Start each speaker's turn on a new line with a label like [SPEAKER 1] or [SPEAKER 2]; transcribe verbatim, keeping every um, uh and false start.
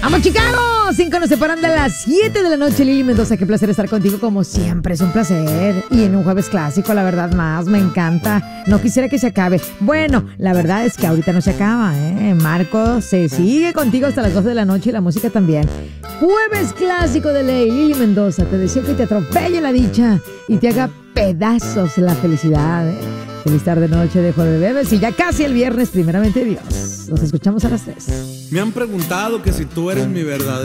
[SPEAKER 1] ¡Vamos, Chicago! Cinco nos separan de las siete de la noche. Lili Mendoza, qué placer estar contigo como siempre. Es un placer. Y en un jueves clásico, la verdad, más me encanta. No quisiera que se acabe. Bueno, la verdad es que ahorita no se acaba, ¿eh? Marco se sigue contigo hasta las doce de la noche y la música también. Jueves clásico de ley. Lili Mendoza, te deseo que te atropelle la dicha y te haga pedazos la felicidad, ¿eh? Feliz tarde, noche de jueves, bebés. Y ya casi el viernes, primeramente Dios. Nos escuchamos a las tres.
[SPEAKER 2] Me han preguntado que si tú eres mi verdadero